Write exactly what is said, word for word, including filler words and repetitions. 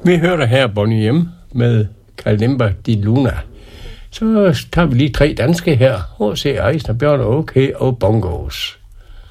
Vi hørte her Bonnie M. med Kalimba di Luna. Så tager vi lige tre danske her. H C. Eisner, Bjørn OK og Bongos.